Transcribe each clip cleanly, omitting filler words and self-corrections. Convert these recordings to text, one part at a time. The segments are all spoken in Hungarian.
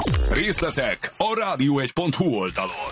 Részletek a rádió1.hu oldalon.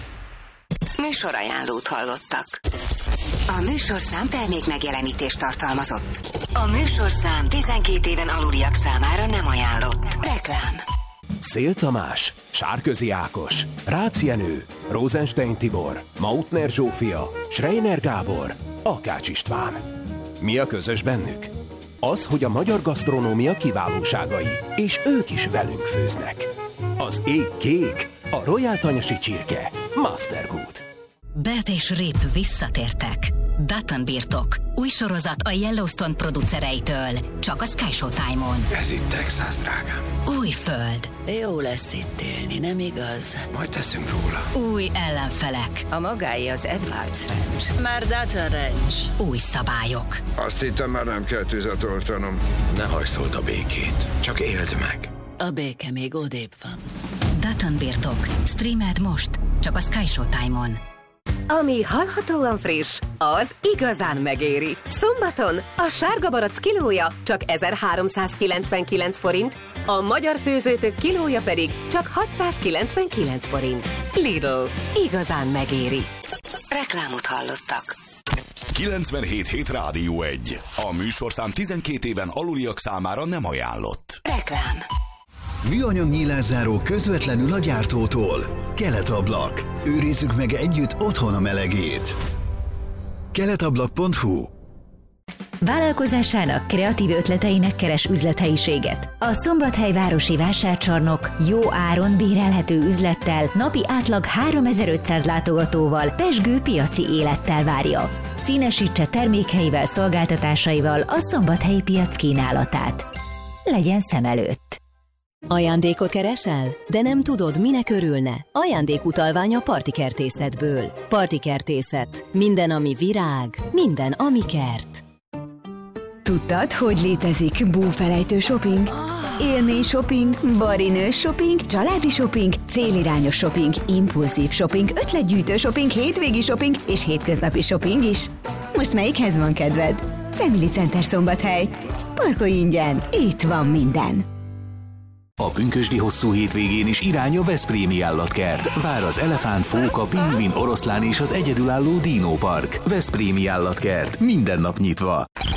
Műsorajánlót hallottak. A műsorszám termék megjelenítést tartalmazott. A műsorszám 12 éven aluliak számára nem ajánlott. Reklám. Szél Tamás, Sárközi Ákos, Rácz Jenő, Rosenstein Tibor, Mautner Zsófia, Schreiner Gábor, Akács István. Mi a közös bennük? Az, hogy a magyar gasztronómia kiválóságai, és ők is velünk főznek. Az ég kék, a Royal Tanyasi csirke, Mastergood. Beth és Rip visszatértek. Dutton birtok. Új sorozat a Yellowstone producereitől. Csak a Sky Showtime-on. Ez itt Texas, drágám. Új föld. Jó lesz itt élni, nem igaz? Majd teszünk róla. Új ellenfelek. A magáé az Edwards Ranch. Már Dutton Ranch. Új szabályok. Azt hittem, már nem kell tüzet oltanom. Ne hajszold a békét, csak éld meg. A béke még odébb van. Dutton birtok. Streamed most. Csak a Sky Showtime-on. Ami hallhatóan friss, az igazán megéri. Szombaton a sárga barack kilója csak 1399 forint, a magyar főzőtök kilója pedig csak 699 forint. Lidl. Igazán megéri. Reklámot hallottak. 97.7 Rádió 1. A műsorszám 12 éven aluliak számára nem ajánlott. Reklám. Műanyag nyílászáró közvetlenül a gyártótól. Keletablak. Őrizzük meg együtt otthon a melegét. keletablak.hu. Vállalkozásának kreatív ötleteinek keres üzlethelyiséget. A Szombathely városi vásárcsarnok jó áron bérelhető üzlettel, napi átlag 3500 látogatóval, pezsgő piaci élettel várja. Színesítse termékhelyével, szolgáltatásaival a szombathelyi piac kínálatát. Legyen szem előtt! Ajándékot keresel? De nem tudod, minek örülne? Ajándékutalvány a Partikertészetből. Partikertészet. Minden, ami virág, minden, ami kert. Tudtad, hogy létezik búfelejtő shopping? Élmény shopping, barinő shopping, családi shopping, célirányos shopping, impulzív shopping, ötletgyűjtő shopping, hétvégi shopping és hétköznapi shopping is. Most melyikhez van kedved? Family Center Szombathely. Parkolj ingyen, itt van minden. A pünkösdi hosszú hétvégén is irány a Veszprémi állatkert. Vár az elefánt, fóka, pingvin, oroszlán és az egyedülálló Dino Park. Veszprémi állatkert. Minden nap nyitva.